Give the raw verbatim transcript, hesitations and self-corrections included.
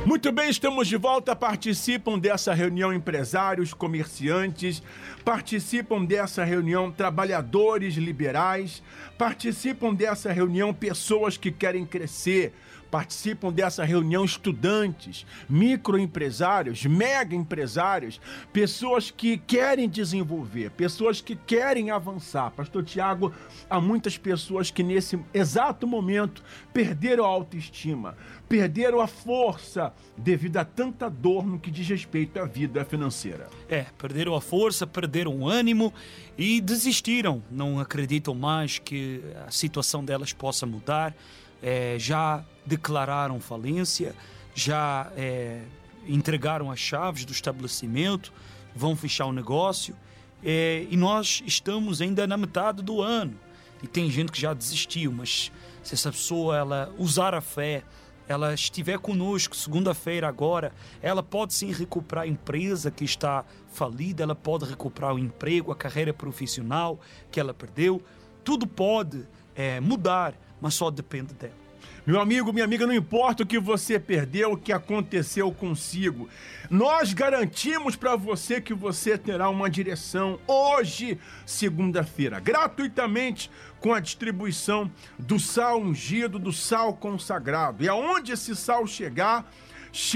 Muito bem, estamos de volta. Participam dessa reunião empresários, comerciantes, participam dessa reunião trabalhadores liberais, participam dessa reunião pessoas que querem crescer, participam dessa reunião estudantes, microempresários, mega empresários, pessoas que querem desenvolver, pessoas que querem avançar. Pastor Tiago, há muitas pessoas que nesse exato momento perderam a autoestima, perderam a força devido a tanta dor no que diz respeito à vida financeira. É, perderam a força, perderam o ânimo e desistiram. Não acreditam mais que a situação delas possa mudar. É, já declararam falência, já é, entregaram as chaves do estabelecimento, vão fechar o negócio. É, e nós estamos ainda na metade do ano. E tem gente que já desistiu, mas se essa pessoa ela usar a fé, ela estiver conosco segunda-feira agora, ela pode sim recuperar a empresa que está falida, ela pode recuperar o emprego, a carreira profissional que ela perdeu. Tudo pode é, mudar, mas só depende dela. Meu amigo, minha amiga, não importa o que você perdeu, o que aconteceu consigo. Nós garantimos para você que você terá uma direção hoje, segunda-feira, gratuitamente, com a distribuição do sal ungido, do sal consagrado. E aonde esse sal chegar,